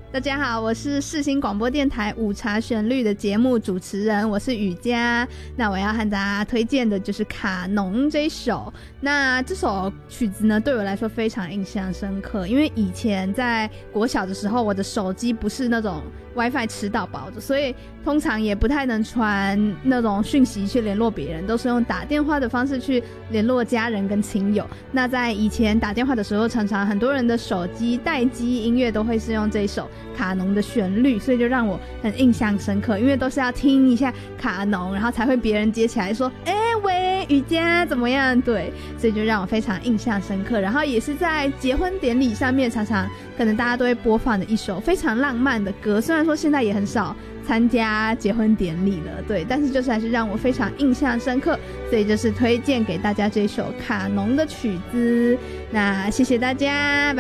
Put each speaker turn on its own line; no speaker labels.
大家好，我是世新广播电台午茶旋律的节目主持人，我是雨佳。那我要和大家推荐的就是卡农这一首。那这首曲子呢，对我来说非常印象深刻，因为以前在国小的时候，我的手机不是那种 WiFi 吃到饱的，所以通常也不太能传那种讯息去联络别人，都是用打电话的方式去联络家人跟亲友。那在以前打电话的时候，常常很多人的手机待机音乐都会是用这首卡农的旋律，所以就让我很印象深刻，因为都是要听一下卡农，然后才会别人接起来说喂雨佳怎么样，对，所以就让我非常印象深刻。然后也是在结婚典礼上面常常可能大家都会播放的一首非常浪漫的歌，虽然说现在也很少参加结婚典礼了，对，但是就是还是让我非常印象深刻，所以就是推荐给大家这首卡农的曲子。那谢谢大家，拜拜。